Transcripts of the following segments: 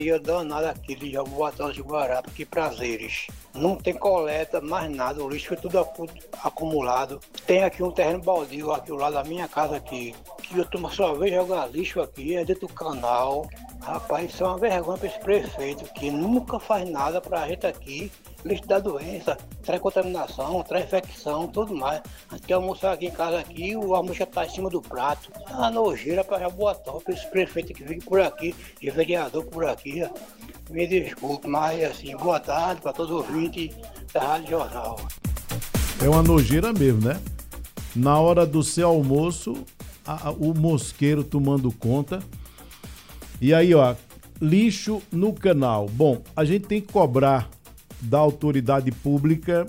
E danado aqui de Jaboatão de Guará, que prazeres. Não tem coleta, mais nada, o lixo foi tudo acumulado. Tem aqui um terreno baldio aqui ao lado da minha casa aqui, que eu tomo só vez jogar lixo aqui, é dentro do canal. Rapaz, isso é uma vergonha para esse prefeito, que nunca faz nada pra gente aqui. Lixo dá doença, traz contaminação, traz infecção, tudo mais. A gente quer almoçar aqui em casa aqui, o almoço já tá em cima do prato. É uma nojeira para Jaboatão, para esse prefeito que fica por aqui, e vereador por aqui. Me desculpe, mas assim, boa tarde para todos os ouvintes da Rádio Jornal. É uma nojeira mesmo, né? Na hora do seu almoço, o mosqueiro tomando conta. E aí, ó, lixo no canal. Bom, a gente tem que cobrar da autoridade pública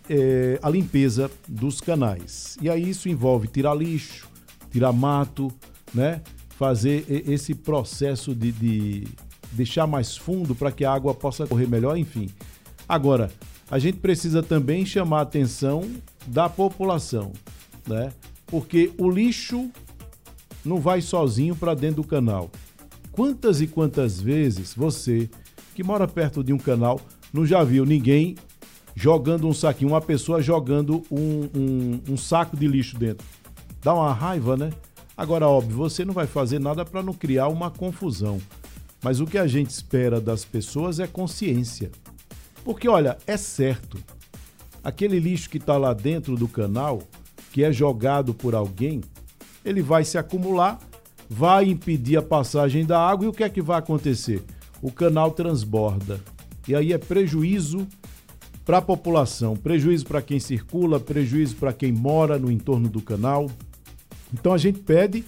a limpeza dos canais. E aí isso envolve tirar lixo, tirar mato, né? Fazer esse processo de deixar mais fundo para que a água possa correr melhor, enfim. Agora, a gente precisa também chamar a atenção da população, né? Porque o lixo não vai sozinho para dentro do canal. Quantas e quantas vezes você, que mora perto de um canal, não já viu ninguém jogando um saquinho, uma pessoa jogando um saco de lixo dentro? Dá uma raiva, né? Agora, óbvio, você não vai fazer nada para não criar uma confusão. Mas o que a gente espera das pessoas é consciência. Porque, olha, é certo. Aquele lixo que está lá dentro do canal, que é jogado por alguém, ele vai se acumular, vai impedir a passagem da água e o que é que vai acontecer? O canal transborda. E aí é prejuízo para a população, prejuízo para quem circula, prejuízo para quem mora no entorno do canal. Então a gente pede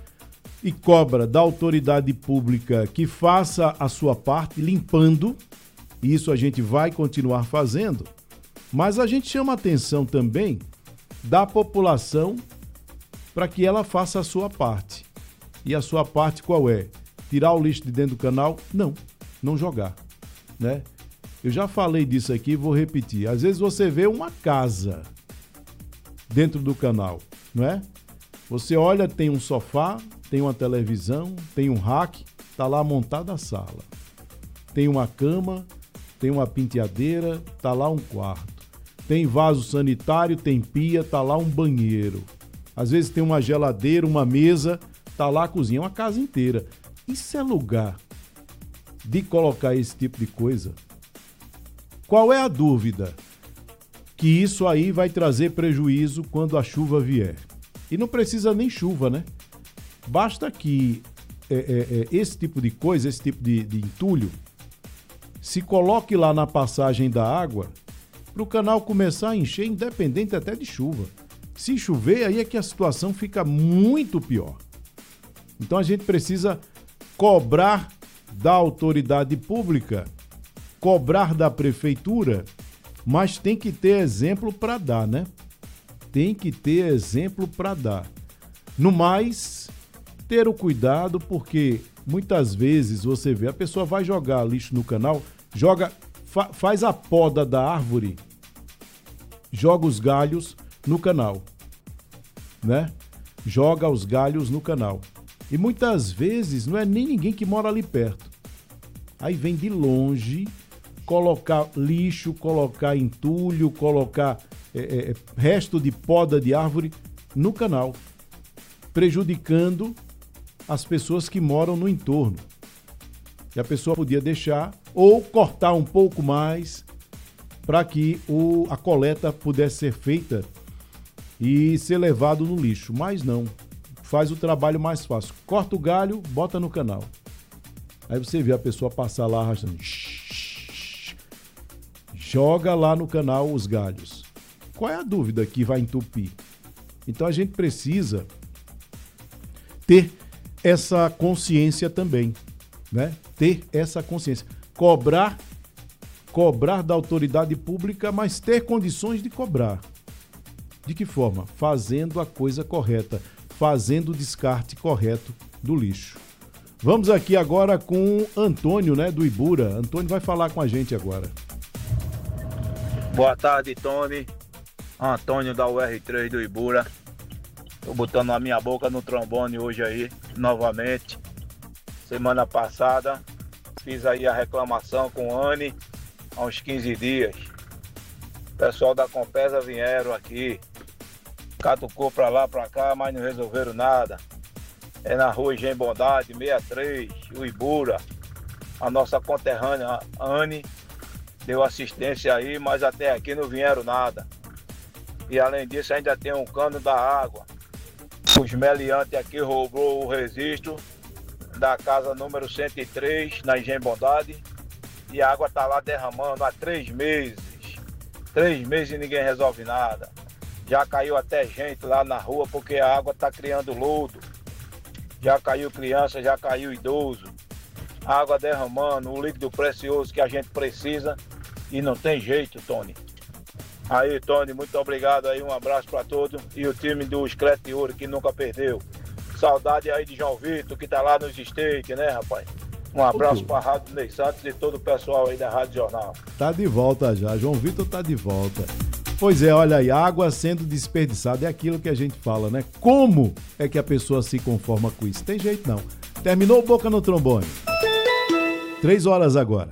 e cobra da autoridade pública que faça a sua parte limpando, e isso a gente vai continuar fazendo, mas a gente chama a atenção também da população para que ela faça a sua parte. E a sua parte qual é? Tirar o lixo de dentro do canal? Não jogar, né? Eu já falei disso aqui, vou repetir. Às vezes você vê uma casa dentro do canal, não é? Você olha, tem um sofá, tem uma televisão, tem um rack, tá lá montada a sala. Tem uma cama, tem uma penteadeira, tá lá um quarto. Tem vaso sanitário, tem pia, tá lá um banheiro. Às vezes tem uma geladeira, uma mesa, tá lá a cozinha, uma casa inteira. Isso é lugar de colocar esse tipo de coisa? Qual é a dúvida? Que isso aí vai trazer prejuízo quando a chuva vier. E não precisa nem chuva, né? Basta que esse tipo de coisa, esse tipo de entulho, se coloque lá na passagem da água para o canal começar a encher, independente até de chuva. Se chover, aí é que a situação fica muito pior. Então a gente precisa cobrar da autoridade pública, cobrar da prefeitura, mas tem que ter exemplo para dar, né? Tem que ter exemplo para dar. No mais, ter o cuidado, porque muitas vezes você vê, a pessoa vai jogar lixo no canal, faz a poda da árvore, joga os galhos no canal, né? Joga os galhos no canal. E muitas vezes não é nem ninguém que mora ali perto. Aí vem de longe colocar lixo, colocar entulho, colocar resto de poda de árvore no canal, prejudicando as pessoas que moram no entorno. E a pessoa podia deixar ou cortar um pouco mais para que a coleta pudesse ser feita e ser levado no lixo. Mas não, faz o trabalho mais fácil. Corta o galho, bota no canal. Aí você vê a pessoa passar lá arrastando. Joga lá no canal os galhos. Qual é a dúvida que vai entupir? Então a gente precisa ter essa consciência também, né? Ter essa consciência. Cobrar da autoridade pública, mas ter condições de cobrar. De que forma? Fazendo a coisa correta, fazendo o descarte correto do lixo. Vamos aqui agora com Antônio, né, do Ibura. Antônio vai falar com a gente agora. Boa tarde, Tony. Antônio da UR3 do Ibura. Tô botando a minha boca no trombone hoje aí, novamente. Semana passada Fiz aí a reclamação com o Anne há uns 15 dias. O pessoal da Compesa vieram aqui, catucou pra lá, pra cá, mas não resolveram nada. É na rua Engenho Bondade, 63, Uibura. A nossa conterrânea Anne deu assistência aí, mas até aqui não vieram nada. E além disso ainda tem um cano da água. Os meliantes aqui roubou o registro da casa número 103, na Engenho Bondade. E a água tá lá derramando há 3 meses. 3 meses e ninguém resolve nada. Já caiu até gente lá na rua porque a água tá criando lodo. Já caiu criança, já caiu idoso. A água derramando, o líquido precioso que a gente precisa e não tem jeito, Tony. Aí, Tony, muito obrigado aí, um abraço para todos e o time do Escrete de Ouro que nunca perdeu. Saudade aí de João Vitor, que tá lá nos States, né, rapaz? Um abraço para a Rádio Ney Santos e todo o pessoal aí da Rádio Jornal. Tá de volta já, João Vitor tá de volta. Pois é, olha aí, água sendo desperdiçada, é aquilo que a gente fala, né? Como é que a pessoa se conforma com isso? Tem jeito não. Terminou Boca no Trombone. 3 horas agora.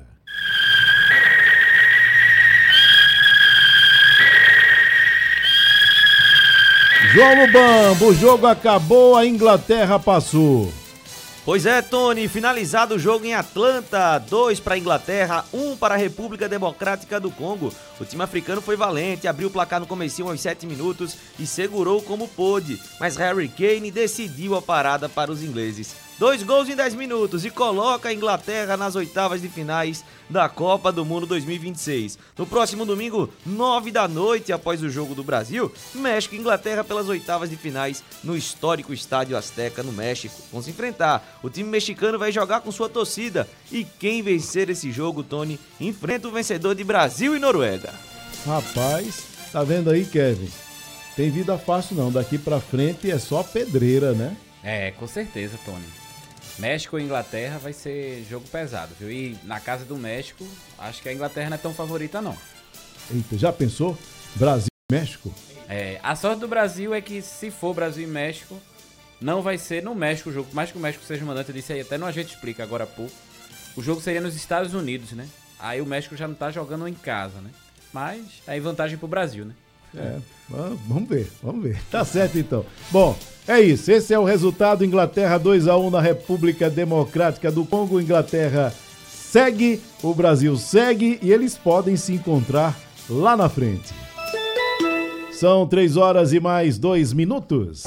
João Lubambo, o jogo acabou, a Inglaterra passou. Pois é, Tony, finalizado o jogo em Atlanta, 2 para a Inglaterra, 1 para a República Democrática do Congo. O time africano foi valente, abriu o placar no comecinho aos 7 minutos e segurou como pôde, mas Harry Kane decidiu a parada para os ingleses. 2 gols em 10 minutos e coloca a Inglaterra nas oitavas de finais da Copa do Mundo 2026. No próximo domingo, 9 da noite, após o jogo do Brasil, México e Inglaterra pelas oitavas de finais no histórico Estádio Azteca, no México. Vão se enfrentar. O time mexicano vai jogar com sua torcida e quem vencer esse jogo, Tony, enfrenta o vencedor de Brasil e Noruega. Rapaz, tá vendo aí, Kevin? Tem vida fácil não, daqui pra frente é só pedreira, né? É, com certeza, Tony. México e Inglaterra vai ser jogo pesado, viu? E na casa do México, acho que a Inglaterra não é tão favorita, não. Eita, já pensou? Brasil e México? É, a sorte do Brasil é que se for Brasil e México, não vai ser no México o jogo. Por mais que o México seja mandante, eu disse aí, até no A Gente Explica agora há pouco. O jogo seria nos Estados Unidos, né? Aí o México já não tá jogando em casa, né? Mas aí vantagem pro Brasil, né? É, vamos ver. Tá certo então. Bom, é isso. Esse é o resultado. Inglaterra 2-1 na República Democrática do Congo. Inglaterra segue, o Brasil segue e eles podem se encontrar lá na frente. São 3 horas e mais 2 minutos.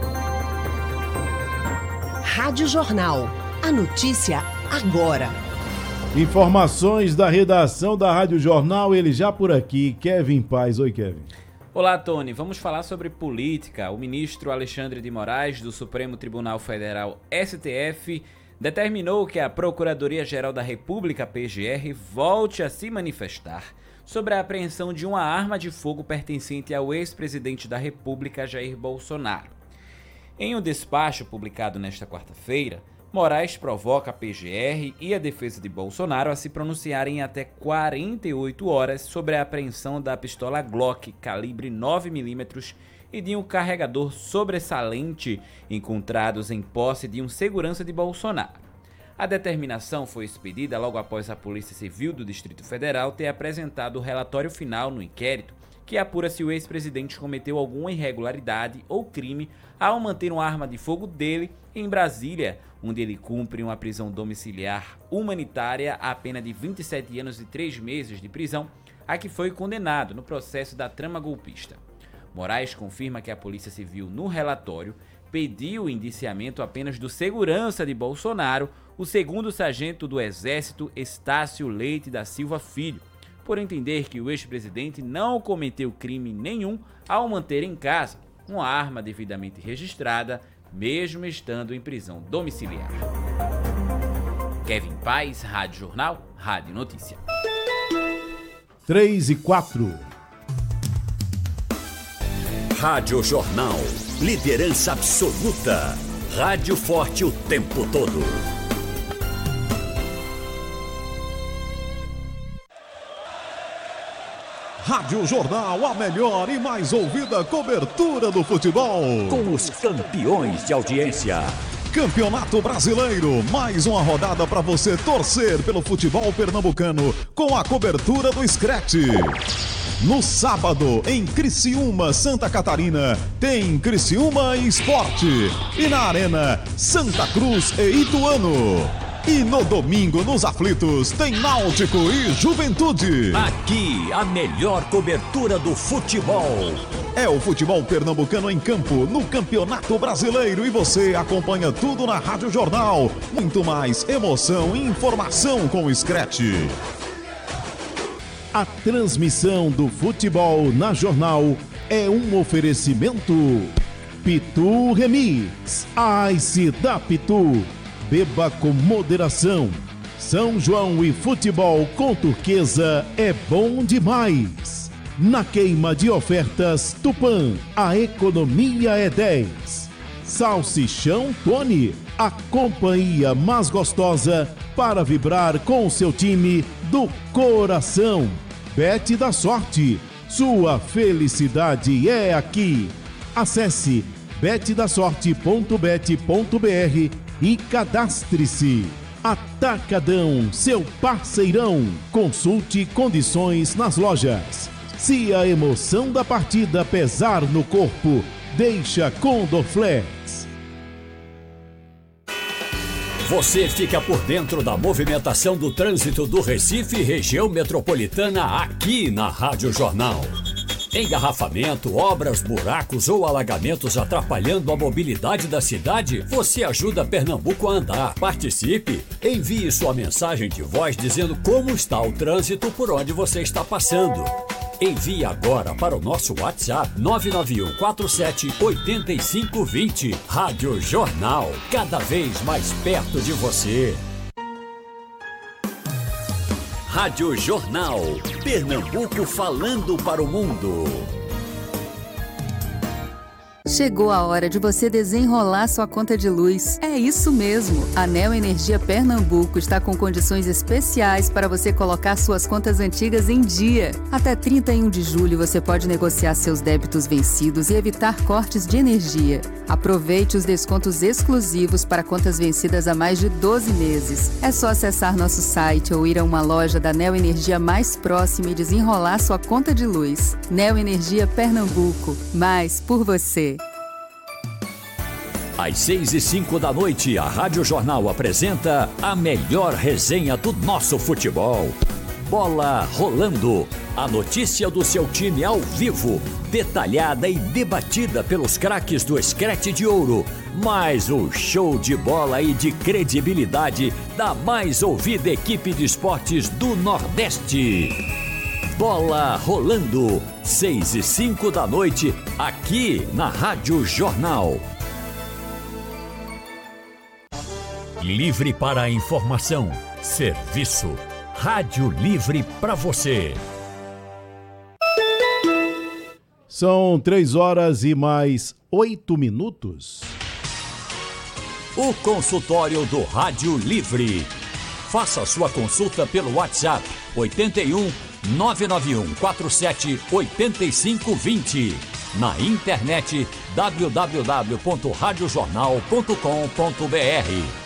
Rádio Jornal. A notícia agora. Informações da redação da Rádio Jornal, ele já por aqui, Kevin Paz. Oi, Kevin. Olá, Tony. Vamos falar sobre política. O ministro Alexandre de Moraes, do Supremo Tribunal Federal, STF, determinou que a Procuradoria-Geral da República, PGR, volte a se manifestar sobre a apreensão de uma arma de fogo pertencente ao ex-presidente da República, Jair Bolsonaro. Em um despacho publicado nesta quarta-feira, Moraes provoca a PGR e a defesa de Bolsonaro a se pronunciarem em até 48 horas sobre a apreensão da pistola Glock calibre 9mm e de um carregador sobressalente encontrados em posse de um segurança de Bolsonaro. A determinação foi expedida logo após a Polícia Civil do Distrito Federal ter apresentado o relatório final no inquérito que apura se o ex-presidente cometeu alguma irregularidade ou crime ao manter uma arma de fogo dele em Brasília, onde ele cumpre uma prisão domiciliar humanitária a pena de 27 anos e 3 meses de prisão, a que foi condenado no processo da trama golpista. Moraes confirma que a Polícia Civil, no relatório, pediu o indiciamento apenas do segurança de Bolsonaro, o segundo sargento do Exército, Estácio Leite da Silva Filho, por entender que o ex-presidente não cometeu crime nenhum ao manter em casa uma arma devidamente registrada, mesmo estando em prisão domiciliar. Kevin Paz, Rádio Jornal, Rádio Notícia. 3 e 4. Rádio Jornal, liderança absoluta. Rádio forte o tempo todo. Rádio Jornal, a melhor e mais ouvida cobertura do futebol. Com os campeões de audiência. Campeonato Brasileiro, mais uma rodada para você torcer pelo futebol pernambucano com a cobertura do Scratch. No sábado, em Criciúma, Santa Catarina, tem Criciúma Esporte. E na Arena, Santa Cruz e Ituano. E no domingo, nos aflitos, tem Náutico e Juventude. Aqui, a melhor cobertura do futebol. É o futebol pernambucano em campo, no Campeonato Brasileiro. E você acompanha tudo na Rádio Jornal. Muito mais emoção e informação com o Scratch. A transmissão do futebol na Jornal é um oferecimento Pitu Remix, Ice da Pitu. Beba com moderação. São João e futebol com Turquesa é bom demais. Na queima de ofertas Tupã, a economia é 10. Salsichão Tony, a companhia mais gostosa para vibrar com o seu time do coração. Bet da Sorte, sua felicidade é aqui. Acesse betdasorte.bet.br e cadastre-se. Atacadão, seu parceirão. Consulte condições nas lojas. Se a emoção da partida pesar no corpo, deixa com Dorflex. Você fica por dentro da movimentação do trânsito do Recife e região metropolitana aqui na Rádio Jornal. Engarrafamento, obras, buracos ou alagamentos atrapalhando a mobilidade da cidade? Você ajuda Pernambuco a andar. Participe! Envie sua mensagem de voz dizendo como está o trânsito por onde você está passando. Envie agora para o nosso WhatsApp 991 47 8520. Rádio Jornal, cada vez mais perto de você. Rádio Jornal, Pernambuco falando para o mundo. Chegou a hora de você desenrolar sua conta de luz. É isso mesmo! A Neo Energia Pernambuco está com condições especiais para você colocar suas contas antigas em dia. Até 31 de julho você pode negociar seus débitos vencidos e evitar cortes de energia. Aproveite os descontos exclusivos para contas vencidas há mais de 12 meses. É só acessar nosso site ou ir a uma loja da Neo Energia mais próxima e desenrolar sua conta de luz. Neo Energia Pernambuco. Mais por você. Às 6h05 da noite, a Rádio Jornal apresenta a melhor resenha do nosso futebol. Bola Rolando. A notícia do seu time ao vivo, detalhada e debatida pelos craques do Scratch de Ouro. Mais um show de bola e de credibilidade da mais ouvida equipe de esportes do Nordeste. Bola Rolando. 6h05 da noite, aqui na Rádio Jornal. Livre para a informação, serviço, rádio livre para você. São 3 horas e mais 8 minutos. O consultório do Rádio Livre. Faça sua consulta pelo WhatsApp 81 991 47 8520. Na internet www.radiojornal.com.br.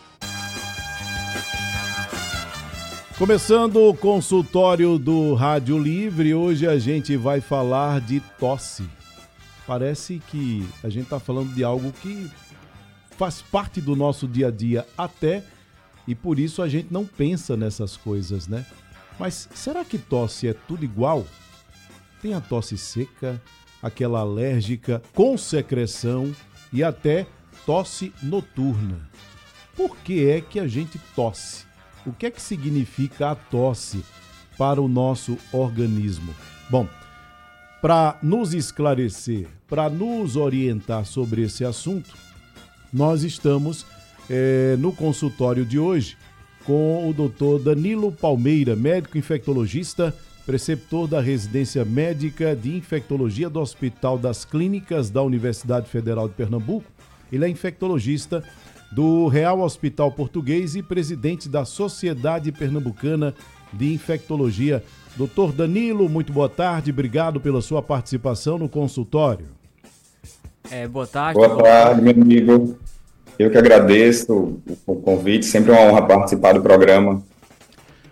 Começando o consultório do Rádio Livre, hoje a gente vai falar de tosse. Parece que a gente está falando de algo que faz parte do nosso dia a dia até, e por isso a gente não pensa nessas coisas, né? Mas será que tosse é tudo igual? Tem a tosse seca, aquela alérgica com secreção e até tosse noturna. Por que é que a gente tosse? O que é que significa a tosse para o nosso organismo? Bom, para nos esclarecer, para nos orientar sobre esse assunto, nós estamos no consultório de hoje com o Dr. Danilo Palmeira, médico infectologista, preceptor da Residência Médica de Infectologia do Hospital das Clínicas da Universidade Federal de Pernambuco. Ele é infectologista do Real Hospital Português e presidente da Sociedade Pernambucana de Infectologia. Doutor Danilo, muito boa tarde, obrigado pela sua participação no consultório. Boa tarde. Boa tarde, meu amigo. Eu que agradeço o convite, sempre é uma honra participar do programa.